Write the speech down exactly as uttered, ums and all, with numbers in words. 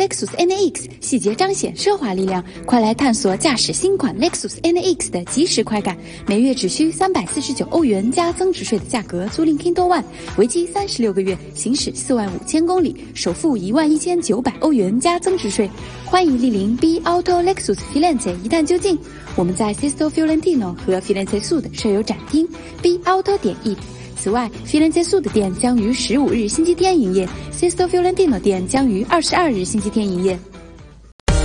Lexus N A X， 细节彰显奢华力量，快来探索驾驶新款 Lexus N A X 的即时快感。每月只需三百四十九欧元加增值税的价格租赁 Kindle One， 为期三十六个月，行驶四万五千公里，首付一万一千九百欧元加增值税。欢迎莅临 B Auto Lexus Firenze 一探究竟。我们在 Sesto Fiorentino 和 Firenze Sud 设有展厅 B Auto 点 it。此外 ，Firenze Sud 店将于十五日星期天营业 ，Sesto Fiorentino 店将于二十二日星期天营业。